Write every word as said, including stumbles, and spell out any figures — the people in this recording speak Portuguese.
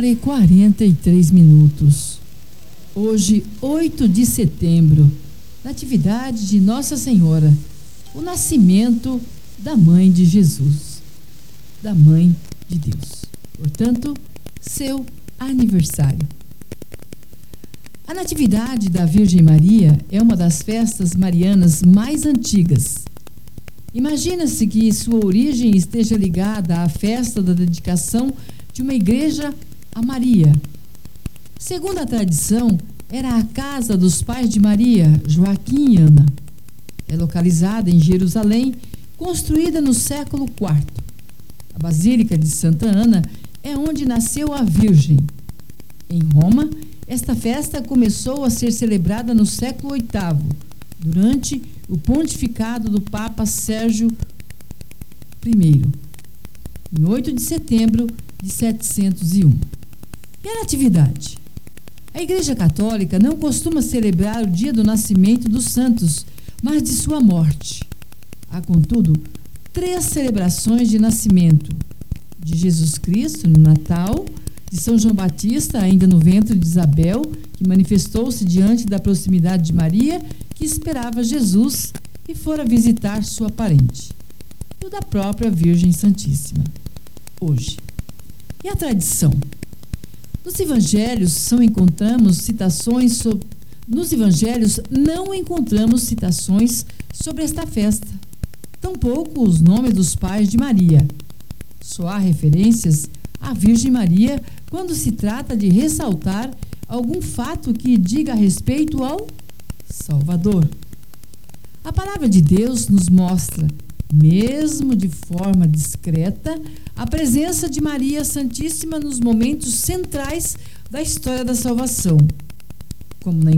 hora e quarenta e três minutos. Hoje, oito de setembro, natividade de Nossa Senhora, o nascimento da Mãe de Jesus, da Mãe de Deus. Portanto, seu aniversário. A Natividade da Virgem Maria é uma das festas marianas mais antigas. Imagina-se que sua origem esteja ligada à festa da dedicação de uma igreja a Maria. Segundo a tradição, era a casa dos pais de Maria, Joaquim e Ana. É localizada em Jerusalém, construída no século quarto. A Basílica de Santa Ana é onde nasceu a Virgem. Em Roma, esta festa começou a ser celebrada no século oitavo, durante o pontificado do Papa Sérgio I, em oito de setembro de setecentos e um. E a Natividade? A Igreja Católica não costuma celebrar o dia do nascimento dos santos, mas de sua morte. Há, contudo, três celebrações de nascimento: de Jesus Cristo, no Natal; de São João Batista, ainda no ventre de Isabel, que manifestou-se diante da proximidade de Maria, que esperava Jesus e fora visitar sua parente; e o da própria Virgem Santíssima, hoje. E a tradição? Nos evangelhos são encontramos citações sobre, nos evangelhos não encontramos citações sobre esta festa, tampouco os nomes dos pais de Maria. Só há referências à Virgem Maria quando se trata de ressaltar algum fato que diga respeito ao Salvador. A palavra de Deus nos mostra, mesmo de forma discreta, a presença de Maria Santíssima nos momentos centrais da história da salvação, como na